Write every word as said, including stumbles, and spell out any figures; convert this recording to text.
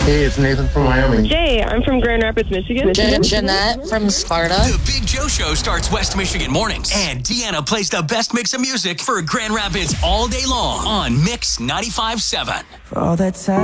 Hey, it's Nathan from Wyoming. Jay, I'm from Grand Rapids, Michigan. Je- Jeanette from Sparta. The Big Joe Show starts West Michigan mornings. And Deanna plays the best mix of music for Grand Rapids all day long on Mix ninety-five point seven. For all that time.